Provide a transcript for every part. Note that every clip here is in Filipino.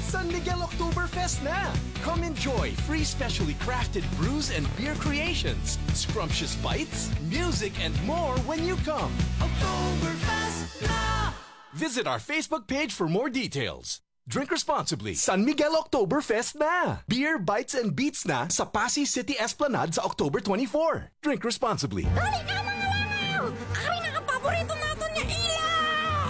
San Miguel Oktoberfest na! Come enjoy free specially crafted brews and beer creations, scrumptious bites, music, and more when you come. Oktoberfest na! Visit our Facebook page for more details. Drink responsibly. San Miguel Oktoberfest na! Beer, bites, and beats na sa Pasay City Esplanade sa October 24. Drink responsibly. Dali ka mga langaw! Ari na ang paborito natin niya ilaw!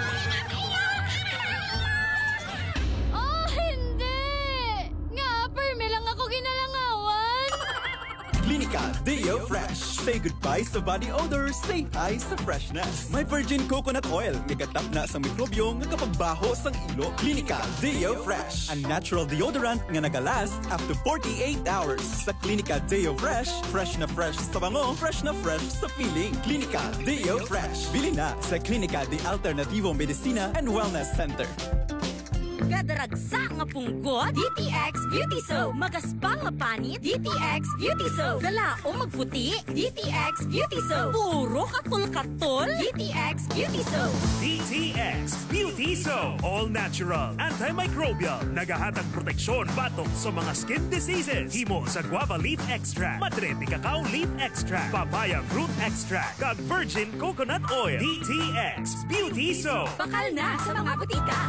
Oh, hindi! Nga, perme lang ako ginalangawan. Clinica Deo Fresh. Say goodbye sa body odor, say hi sa freshness. May virgin coconut oil, nagatap na sa mikrobyo nga kapagbaho sang ilo. Clinica Deo Fresh. A natural deodorant nga nagalast after 48 hours. Sa Clinica Deo Fresh, fresh na fresh sa bango, fresh na fresh sa feeling. Clinica Deo Fresh. Bili na sa Clinica de Alternativo Medicina and Wellness Center. Gadaragsa nga punggot, DTX Beauty Soap. Magaspa nga panit, DTX Beauty Soap. Dala o magputi, DTX Beauty Soap. Puro katol-katol, DTX Beauty Soap. DTX Beauty Soap. All natural, antimicrobial, nagahatag proteksyon batok sa mga skin diseases. Himo sa guava leaf extract, madre de cacao leaf extract, papaya fruit extract, kag virgin coconut oil. DTX Beauty Soap. Bakal na sa mga butika.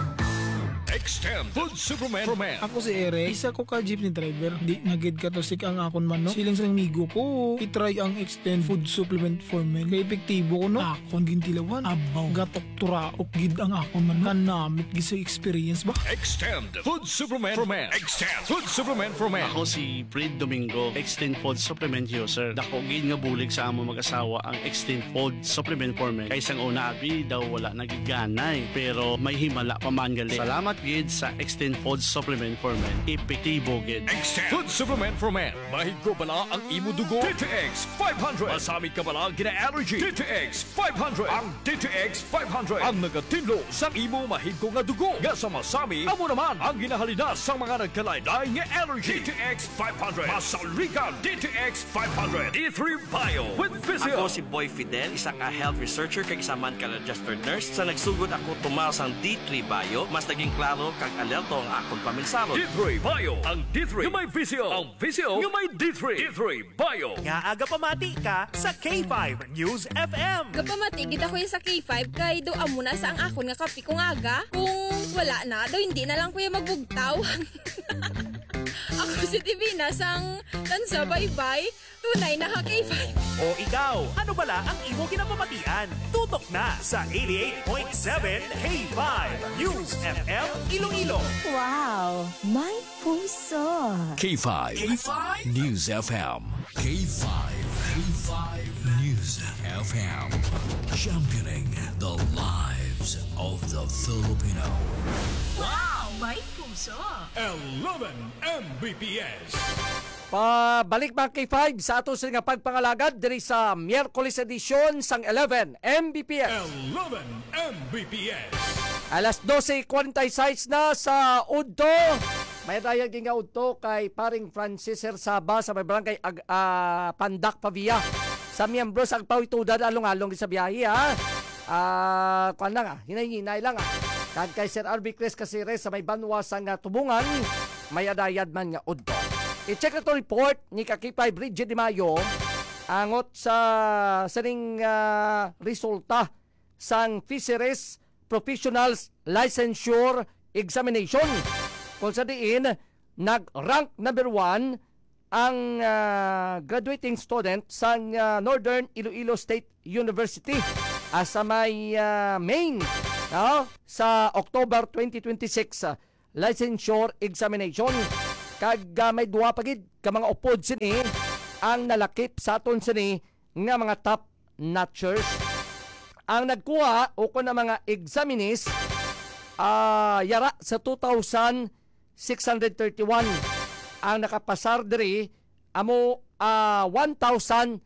Extend Food Superman for Men. Ako si Eric, isa ko ka jeepney driver. Di nagid ka to sik ang akon man no. Silang sa migo ko, itry ang Extend Food Supplement for Men. Kaya epektibo ko no. Akon gintilawan, abaw, gatok turaok gid ang akon man. Kanamit gid sa experience ba? Extend Food Superman for Men. Extend Food Superman for Men. Ako si Fred Domingo, Extend Food Supplement User. Dako gid nga bulig sa amo mag-asawa ang Extend Food Supplement for Men. Kay sang una abi daw wala nagiganay, pero may himala pa man gali. Salamat gid sa Extend Food Supplement for Men. Epektibo gid. Extend Food Supplement for Men. Mahigko bala ang imo dugo. DTX 500. Masamit ka bala gina-allergy. DTX 500. Ang DTX 500 ang nagatinlo sa imo mahigko nga dugo. Nga sa masami, amo naman ang ginahalina sa mga nagkalaylay nga allergy. DTX 500. Masaligan DTX 500. D3 Bio with Physio. Ako si Boy Fidel, isang health researcher kag isa man ka registered nurse. Sa nagsugod ako tumaas ang D3 Bio, mas naging klaro kag alerto ang akong paminsalo. D3 Bio. Ang D3 yung may Physio. Ang Physio yung may D3. D3 Bio. Nga aga pamati ka sa K5 News FM. Kapamati, kita ko yung sa K5 kay do amo na sa ang akon nga kapi kung aga. Kung wala na, daw hindi na lang kuya magbugtaw. Ako si Divina sang tansa bye-bye. Tunay na ha K5. O ikaw, ano bala ang imo kinapamatian? Tutok na sa 88.7 K5 News FM Iloilo. Wow, may puso. K5. K5 News FM. K5. K5 News FM. Championing the lives of the Filipino. Wow, may puso. 11 Mbps. Pabalik mga K5 sa ato sa nga pagpangalagad diri sa Miyerkules edisyon sang 11 Mbps. 11 Mbps. Alas 12:46 na sa Udto. May dayag nga Udto kay paring Francis Hersaba sa may barangay Pandak Pavia. Sa miyembro sa pawitudan along-along sa biyahe ha. Kuan lang hinay-hinay lang Kag kay Sir RB Cres Casires sa may banwa sang Tubungan, may adayad man nga Udto. I-check na to report ni Kakipay Bridget Di Mayo angot sa saning resulta sang Fisheries Professionals Licensure Examination. Kung sa diin, nag-rank number 1 ang graduating student sang Northern Iloilo State University sa may main sa October 2026 licensure examination. Kag may duwa pagid ka mga upod sini ang nalakip sa aton sini nga mga top notchers. Ang nagkuha o ko na mga examinees yara sa 2,631. Ang nakapasar diri amo 1,816.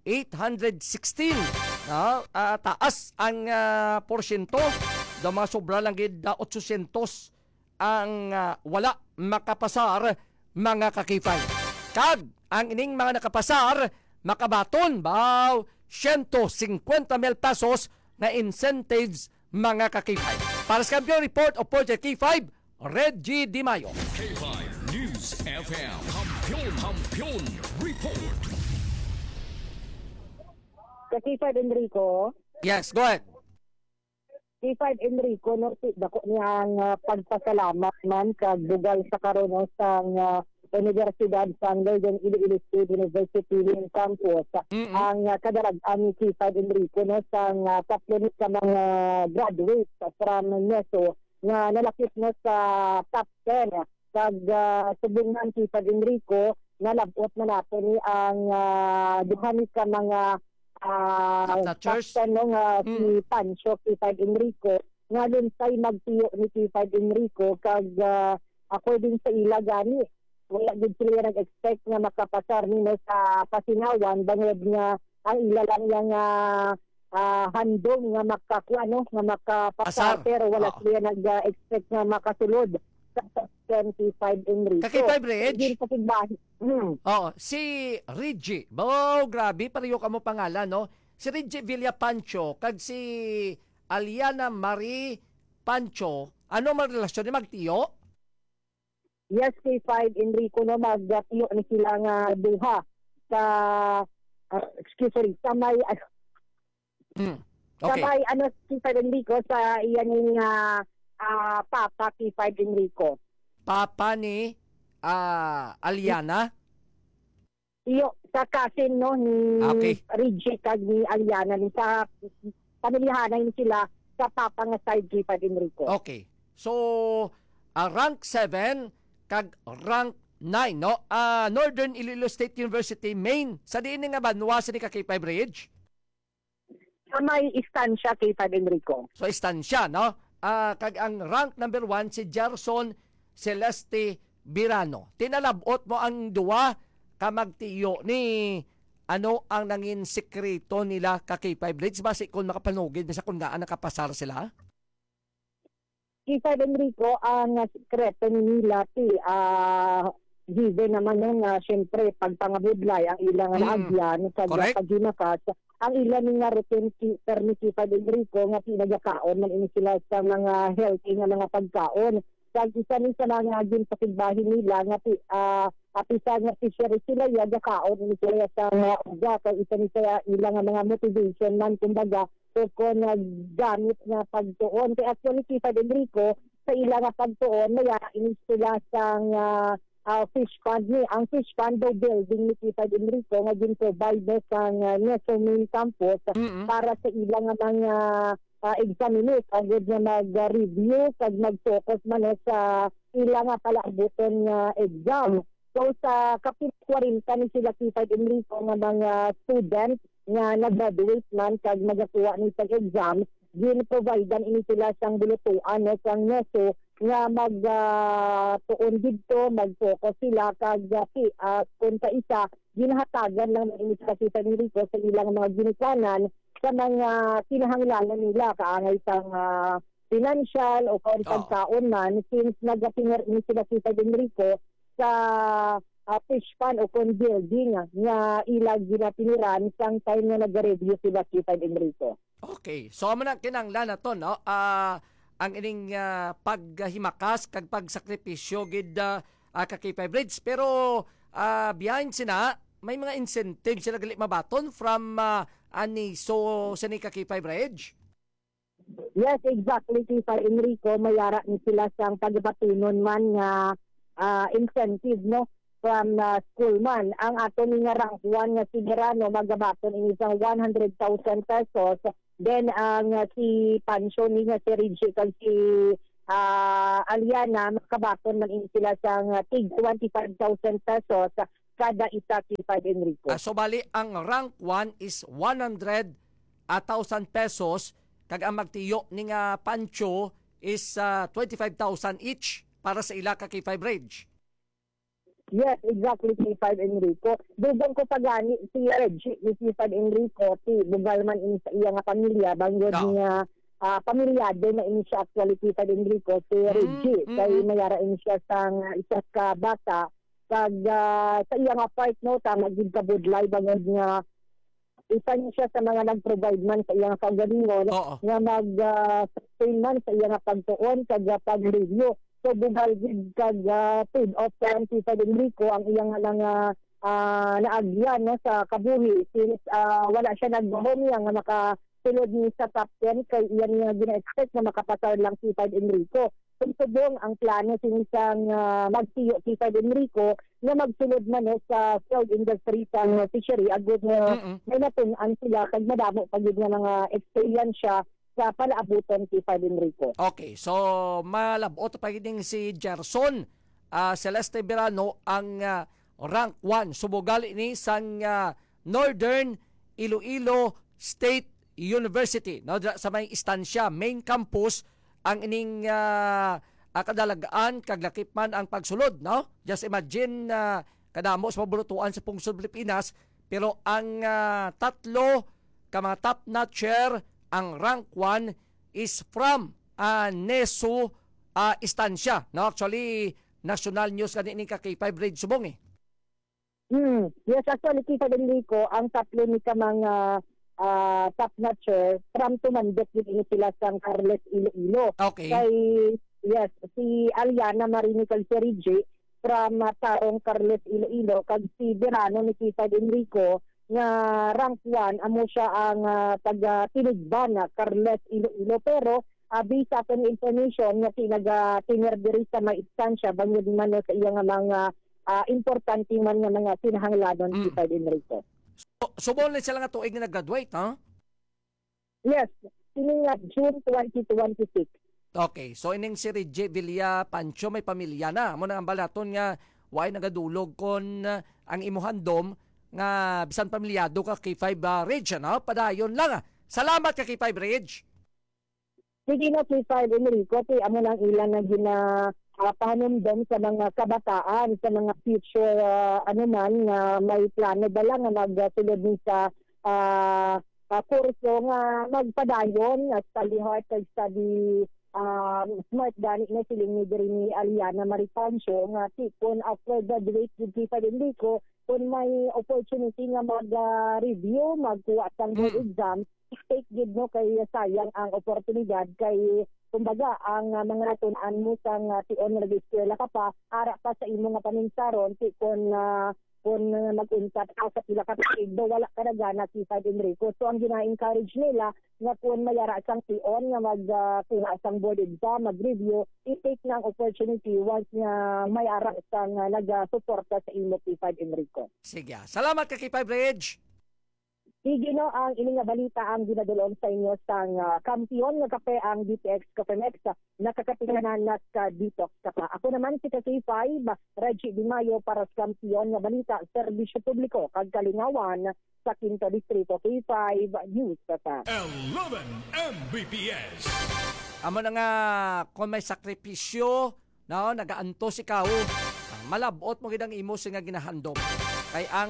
Taas ang porsyento. Do mga sobra lang gid 800 ang wala makapasar mga kakipay. Kag ang ining mga nakapasar makabaton baw 150,000 pesos na incentives mga kakipay. Para sa kampiyon report of Project K5, Reggie Di Mayo. K5 News FM. Kampiyon Report. Sa K5 Enrico, Yes, go ahead. K5 Enrico, no, dako niya ang pagpasalamat man kag bugal sa karon sang Universidad San Lorenzo Iloilo State University in campus. Ang kadarag-an ni K5 Enrico no sang kaplo sa mga graduates from NESO nga nalakip no sa top 10 kag subungan K5 Enrico nalabot na nato ni ang duha ni ka mga Top-notchers? si Pancho K5 Enrico nga lunsay magtiyo ni K5 Enrico kag according sa ila gani wala gid sila nag-expect nga makapasar nino sa pasinawan bangod nga ang ila lang yang handong nga makakuha no nga makapasar pero wala sila nag-expect nga makasulod sa 25 Enrico. Kaki 5 Reg? Oo, si Reggie. Bo, grabe, pareho ka mo pangalan, no? Si Reggie Villapancho, kag si Aliana Marie Pancho, ano man relasyon ni magtiyo? Yes, K5 Enrico no magtiyo ni sila nga duha sa sa may Okay. sa may K5 Enrico sa iyan ning papa K5 Enrico. Papa ni Aliana? Iyo sa cousin no ni Reggie kag ni Aliana ni sa pamilyahan ni sila sa papa nga side K5 Enrico. Okay. So rank 7 kag rank 9 no. Northern Iloilo State University main sa diin nga banwa sa ni ka K5 Reg? Sa may istansya K5 Enrico. So istansya no. Kag ang rank number 1 si Gerson Celeste Birano. Tinalabot mo ang duwa ka magtiyo ni ano ang nangin sekreto nila ka K5 Reg base kung makapanugid sa kung gaan nakapasar sila? K5 Enrico, ang sekreto nila given naman nung syempre pagpangabudlay ang ilang naagyan sa paginakas ang ilan nga routine per ni K5 Enrico nga pinagakaon man ini sila sa mga healthy nga mga pagkaon kag isa ni sa mga gin sa pigbahin nila nga apisa nga fishery sila ya gakaon ini sila sa mga uga kag isa ni sa ilang mga motivation man kumbaga kung gamit na pagtuon. Kaya actually, K5 Enrico, sa ilang pagtuon, maya inis sila sa fish pond ni. Ang fish pond daw building ni K5 Enrico, nga din provide sa NESO main campus para sa ilang mga examiners. Agad na mag-review, pag mag-focus man sa ilang palaabuton exam. So sa kapit 40 ni sila K5 Enrico nga mga students nga nag-graduate man kag magakuha ni sa exam, gin-providean ini sila sang bulutuan no sang NESO nga mag-tuon dito, mag-focus sila kag kung sa isa, ginahatagan lang ini sa K5 Enrico sa ilang mga ginikanan sa mga kinahanglanan nila kaangay sang financial o pagkaon man since nag-appear ini sila K5 Enrico sa fish pond o con building nga ilag ginapiniran sang time nga nag-review sila K5 Enrico. Okay. So man kinanglan na to no. Ang ining paghimakas kag pagsakripisyo gid ka K5 Reg pero behind sina may mga incentive sila gali mabaton from ani so sa ni ka K5 Reg. Yes, exactly K5 Enrico mayara ni sila sang pagbatunon man nga incentive no from school man. Ang ato ni nga rank 1 nga si Gerano magabaton ini isang 100,000 pesos. Then ang si Pancho ni nga si Reggie kag si Aliana makabaton man ini sila sang tig 25,000 pesos kada isa K5 Enrico. So bali ang rank 1 is 100,000 pesos kag ang magtiyo ni nga Pancho is 25,000 each para sa ila ka K5 Reg. Yes, exactly, K5 Enrico. Dugang ko pagani si Reggie, ni K5 Enrico, si bugalman ini sa iya nga pamilya, banggod niya pamilyado na ini siya actually K5 Enrico, si Reggie. Kaya mayara ini siya sang isa ka bata. Kag sa iya nga part, no, magiging kabudlay, banggod niya isa niya siya sa mga nag-provide man sa iya nga kagalingon, nga mag-sustain man sa iya nga pagtuon, kag pag-review. so bugal gid kag paid off sa Kifa Enrico ang iyang lang naagyan no sa kabuhi since wala siya nag-home nga makasulod ni sa top 10 kay iyan nga gina-expect na makapasar lang si Kifa Enrico. Subong ang plano sinisang magtiyo si Kifa Enrico na magsulod man sa field industry sa fishery agud nga may natun-an sila kag madamo pagid nga mga experience siya sa palaabuton si Kifa Enrico. Okay, so malabot pa giding si Gerson Celeste Verano ang rank 1 subugal ini sang Northern Iloilo State University no sa may istansya main campus ang ining kadalagaan kag lakip man ang pagsulod no. Just imagine kadamo sa pabulutuan sa pungsod Pilipinas pero ang tatlo ka mga top notcher ang rank 1 is from NESU istansya no. Actually national news kanini ka K5 Red Subong eh. Yes, actually Kifa Enrico ang tatlo ni ka mga top notcher from tumandok din sila sa Carles Iloilo. Okay. Kay yes, si Aliana Marinical Serigi from Tarong Carles Iloilo kag si Verano ni Kifa Enrico nga rank 1 amo siya ang taga Tinigban Carles Iloilo pero bisa sa information nga tinaga-tiner diri sa may instansya bangod man sa iyang mga importante man nga mga sinahanglanon si Kifa Enrico. So na sila nga tuig na nag-graduate, ha? Yes, ini nga June 2026. Okay, so ining si Reggie Villa Pancho may pamilya na. Mo na ang balaton nga way nagadulog kon ang imuhandom nga bisan pamilyado ka K5 Reg, no? Padayon lang. Salamat ka K5 Reg. Sige na K5 Enrico, amo nang ilan na pahanumdom sa mga kabataan, sa mga future anuman nga may plano dala nga magsulod ni sa kurso nga magpadayon study hard kag study smart gani na siling ni diri ni Aliana Maripancho nga tipon after graduate with Kifa Enrico kung may opportunity nga mag-review, magkuha sang board exam, take gid no kay sayang ang oportunidad kay kumbaga ang mga natunan mo sang tion nga eskwela ka pa ara pa sa imo nga paminsaron ti kon mag-untat ka sa pila ka do wala ka na gana Kifa Enrico. So ang gina-encourage nila nga kung mayara sang tion nga magkuha sang board exam, mag-review, i-take ng opportunity once nga mayara sang nag-suporta sa imo Kifa Enrico. Sige, salamat ka K5 Reg. Sige no, ang ining nga balita ang ginadulon sa inyo sang kampiyon nga kape ang DTX Cafe Mex nakakapinganan na ka detox kape. Ako naman si K5 Reggie Di Mayo para sa kampiyon nga balita serbisyo publiko kag kalingawan sa Quinto Distrito K5 News kape. 11 Mbps. Amo na nga kung may sakripisyo no nagaantos ikaw malabot mo gid ang imo nga ginahandom. Kay ang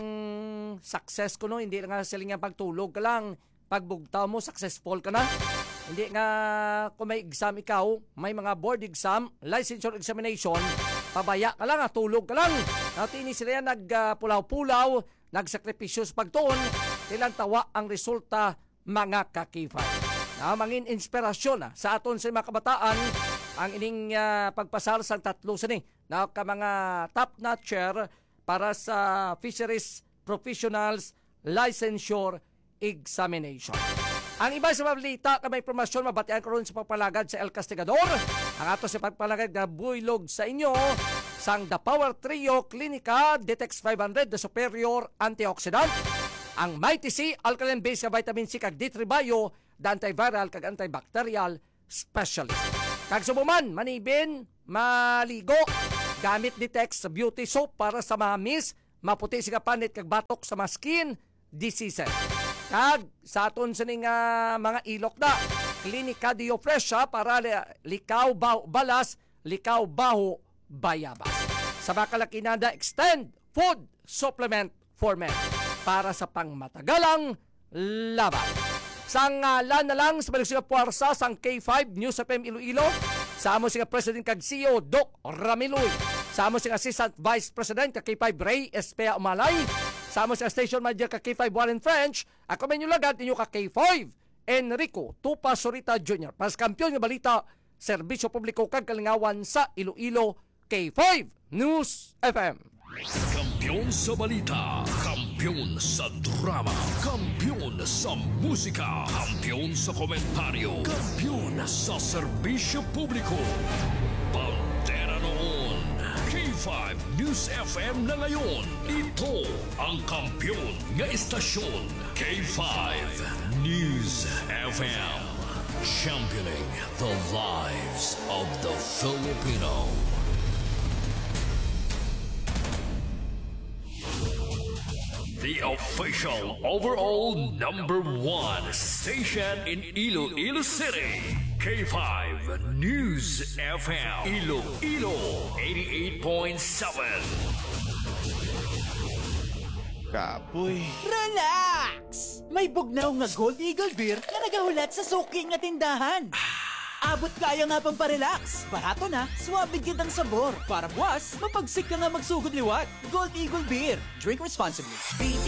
success ko no, hindi nga sila nga pagtulog ka lang. Pagbugtaw mo, successful ka na. Hindi nga kung may exam ikaw, may mga board exam, licensure examination, pabaya ka lang, tulog ka lang. Tini sila yan nagpulaw-pulaw, nagsakripisyo sa pagtuon, ilang tawa ang resulta mga kakifay. Mangin inspirasyon sa aton sa mga kabataan, ang ining pagpasal sa tatlo sini na ka mga top notcher para sa Fisheries Professionals Licensure Examination. Ang iba sa balita na may promosyon mabatian karon sa pagpalagad sa El Castigador. Ang ato sa pagpalagad na buylog sa inyo sang The Power Trio Clinica Detex 500 The Superior Antioxidant. Ang Mighty C Alkaline Base nga Vitamin C kag D3 Bio the antiviral kag antibacterial specialist. Kag subuman manibin maligo gamit Detex Beauty Soap para sa mahamis, maputi siga panit kag batok sa mga skin diseases. Kag sa aton sa mga ilok na, Clinica Dio Fresh para likaw balas, likaw baho bayabas. Sa Bacalakinada Extend Food Supplement for Men para sa pangmatagalang laban. Sa ngalan na lang sa Balisya Puwersa sang K5 News FM Iloilo, sa amo siya President kag CEO Doc Ramiloy, sa amo siya Assistant Vice President kag K5 Ray Espea Umalay, sa amo siya Station Manager kag K5 Warren French, ako men yung lagad ninyo kag K5 Enrico Tupa Sorita Jr. Para sa kampiyon nga balita serbisyo publiko kag kalingawan sa Iloilo, K5 News FM. Kampiyon sa balita, kampiyon sa drama, kampiyon sa musika, kampiyon sa komentaryo, kampiyon sa serbisyo publiko. Pantera noon, K5 News FM na ngayon. Ito ang kampiyon nga istasyon, K5 News FM. Championing the lives of the Filipino. The official overall #1 station in Iloilo City. K5 News FM. Iloilo 88.7. Kapoy. Relax! May bugnaw nga Gold Eagle Beer na nagahulat sa suking nga tindahan. Abot kaya nga pang parelax. Barato na, suwabe gid ang sabor. Para buwas, mapagsik ka nga magsugod liwat. Gold Eagle Beer. Drink responsibly.